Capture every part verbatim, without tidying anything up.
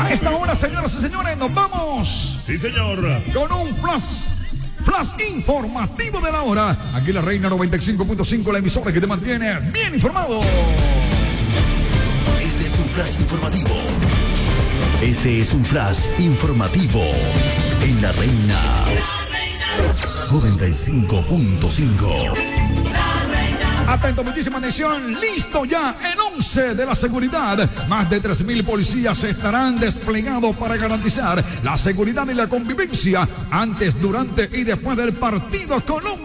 A esta hora, señoras y señores, nos vamos. Sí, señor. Con un flash. Flash informativo de la hora. Aquí la Reina noventa y cinco punto cinco, la emisora que te mantiene bien informado. Este es un flash informativo. Este es un flash informativo en la Reina noventa y cinco punto cinco. Atento, muchísima atención. Listo ya el once de la seguridad. Más de tres mil policías estarán desplegados para garantizar la seguridad y la convivencia antes, durante y después del partido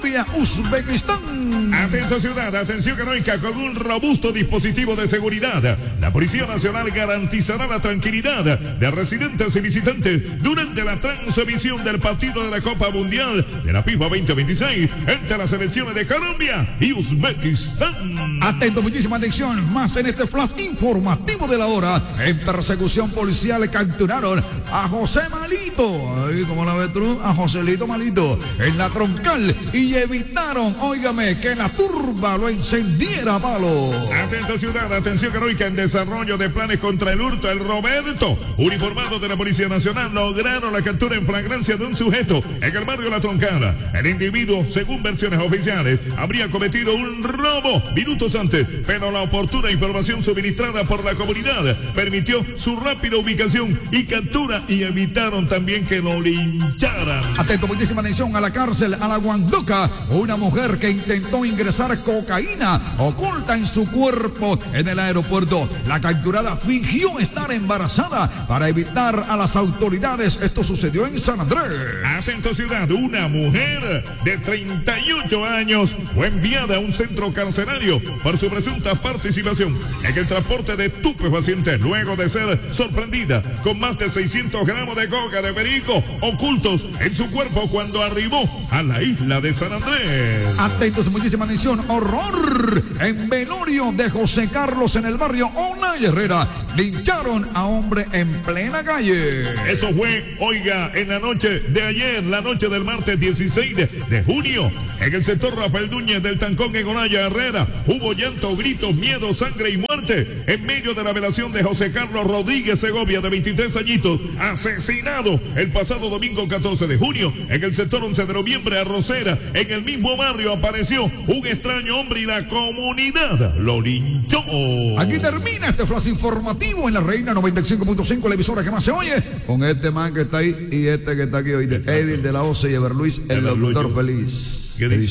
Colombia-Uzbekistán. Atento, ciudad, atención heroica, con un robusto dispositivo de seguridad. La Policía Nacional garantizará la tranquilidad de residentes y visitantes durante la transmisión del partido de la Copa Mundial de la FIFA veinte veintiséis entre las selecciones de Colombia y Uzbekistán. Atento, muchísima atención. Más en este flash informativo de la hora. En persecución policial capturaron a José Malito. Ay, ¿cómo la ves tú? A Joselito Malito en la Troncal y evitaron, óigame, que la turba lo encendiera a palo. Atento, ciudad, atención heroica, en desarrollo de planes contra el hurto. El Roberto, uniformado de la Policía Nacional, lograron la captura en flagrancia de un sujeto en el barrio La Troncala. El individuo, según versiones oficiales, habría cometido un robo minutos antes, pero la oportuna información suministrada por la comunidad permitió su rápida ubicación y captura, y evitaron también que lo lincharan. Atento, muchísima atención, a la cárcel, a la Guandoca, una mujer que intentó ingresar cocaína oculta en su cuerpo en el aeropuerto. La capturada fingió estar embarazada para evitar a las autoridades. Esto sucedió en San Andrés. Atento, ciudad, una mujer de treinta y ocho años fue enviada a un centro carcelario por su presunta participación en el transporte de estupefacientes luego de ser sorprendida con más de seiscientos gramos de coca de perico ocultos en su cuerpo cuando arribó a la isla de San Andrés. Atentos, muchísima atención. Horror en velorio de José Carlos en el barrio Olay Herrera. Lincharon a hombre en plena calle. Eso fue, oiga, en la noche de ayer, la noche del martes dieciséis de junio, en el sector Rafael Núñez del Tancón en Olaya Herrera. Hubo llanto, gritos, miedo, sangre y muerte en medio de la velación de José Carlos Rodríguez Segovia, de veintitrés añitos, asesinado el pasado domingo catorce de junio en el sector once de noviembre, Arrocera. En el mismo barrio apareció un extraño hombre y la comunidad lo linchó. Aquí termina este flash informativo en la Reina noventa y cinco punto cinco, la emisora que más se oye, con este man que está ahí y este que está aquí hoy, Edil de la O C y Ever Luis, el doctor feliz.